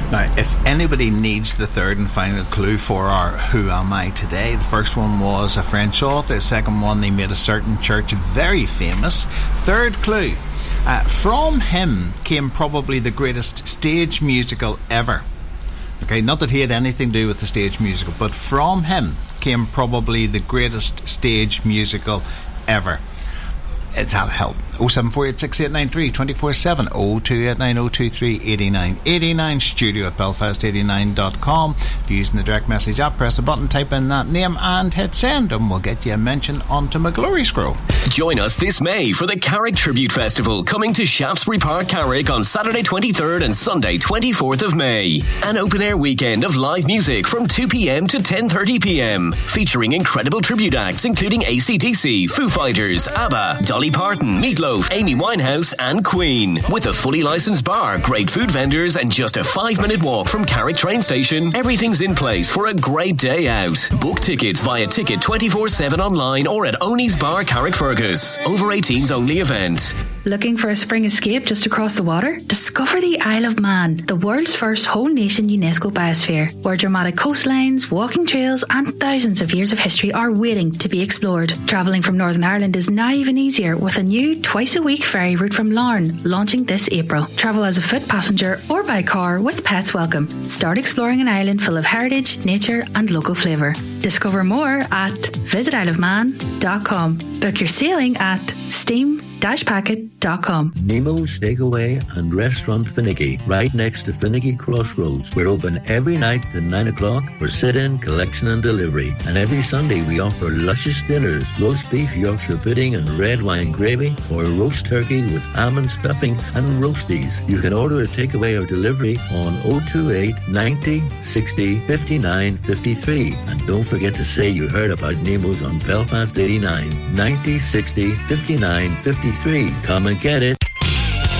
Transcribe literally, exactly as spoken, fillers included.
Now, if anybody needs the third and final clue for our Who Am I today, the first one was a French author, the second one, they made a certain church very famous. Third clue, uh, from him came probably the greatest stage musical ever. Okay, not that he had anything to do with the stage musical, but from him came probably the greatest stage musical ever. It's out of help. oh seven four eight six eight nine three two four seven, oh two eight nine oh two three eight nine eight nine, studio at belfast eighty-nine dot com. If you're using the direct message app, press the button, type in that name and hit send, and we'll get you a mention onto my glory scroll. Join us this May for the Carrick Tribute Festival, coming to Shaftesbury Park, Carrick on Saturday twenty-third and Sunday twenty-fourth of May. An open-air weekend of live music from two p.m. to ten thirty p.m, featuring incredible tribute acts including A C D C, Foo Fighters, ABBA, Dolly Parton, Meatloaf, Amy Winehouse and Queen. With a fully licensed bar, great food vendors and just a five minute walk from Carrick train station, everything's in place for a great day out. Book tickets via Ticket twenty-four seven online or at Oney's Bar, Carrick Fergus. Over eighteens only event. Looking for a spring escape just across the water? Discover the Isle of Man, the world's first whole nation UNESCO biosphere, where dramatic coastlines, walking trails and thousands of years of history are waiting to be explored. Travelling from Northern Ireland is now even easier with a new twice a week ferry route from Larne launching this April. Travel as a foot passenger or by car with pets welcome. Start exploring an island full of heritage, nature and local flavour. Discover more at visit isle of man dot com. Book your sailing at steam dash packet dot com. Nemo's Takeaway and Restaurant Finnegy, right next to Finnegy Crossroads. We're open every night at nine o'clock for sit-in, collection and delivery. And every Sunday we offer luscious dinners, roast beef, Yorkshire pudding and red wine gravy, or roast turkey with almond stuffing and roasties. You can order a takeaway or delivery on oh two eight, ninety, sixty, fifty-nine, fifty-three. And don't forget to say you heard about Nemo's on Belfast eighty-nine, ninety, sixty, fifty-nine, fifty-three. Come and get it.